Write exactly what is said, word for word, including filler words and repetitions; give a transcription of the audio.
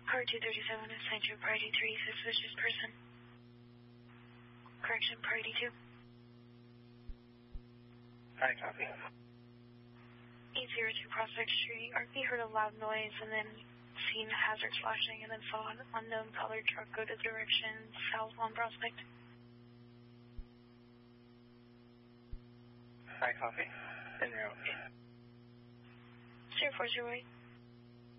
Car two thirty-seven is assigned to priority three, suspicious person. Correction, priority two. Hi, copy. eight oh two Prospect Street. R P heard a loud noise and then seen hazards flashing and then saw an unknown colored truck go to direction south on Prospect. Hi, copy. En route. zero four zero eight.